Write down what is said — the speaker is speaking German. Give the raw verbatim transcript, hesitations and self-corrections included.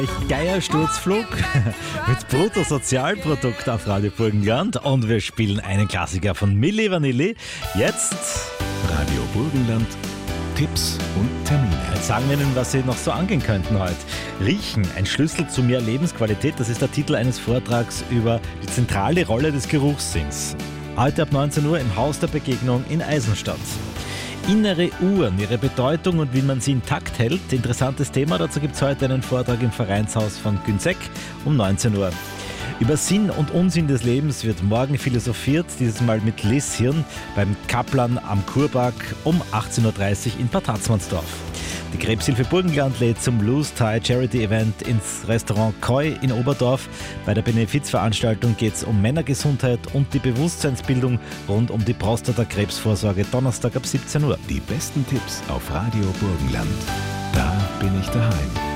Geiersturzflug mit Bruttosozialprodukt auf Radio Burgenland und wir spielen einen Klassiker von Milli Vanilli. Jetzt Radio Burgenland, Tipps und Termine. Jetzt sagen wir Ihnen, was Sie noch so angehen könnten heute. Riechen, ein Schlüssel zu mehr Lebensqualität, das ist der Titel eines Vortrags über die zentrale Rolle des Geruchssinns. Heute ab neunzehn Uhr im Haus der Begegnung in Eisenstadt. Innere Uhren, ihre Bedeutung und wie man sie intakt hält. Interessantes Thema, dazu gibt es heute einen Vortrag im Vereinshaus von Günzek um neunzehn Uhr. Über Sinn und Unsinn des Lebens wird morgen philosophiert, dieses Mal mit Liz Hirn beim Kaplan am Kurpark um achtzehn Uhr dreißig in Bad Harzmannsdorf. Die Krebshilfe Burgenland lädt zum Loose Tie Charity Event ins Restaurant Koi in Oberdorf. Bei der Benefizveranstaltung geht es um Männergesundheit und die Bewusstseinsbildung rund um die Prostatakrebsvorsorge Donnerstag ab siebzehn Uhr. Die besten Tipps auf Radio Burgenland. Da bin ich daheim.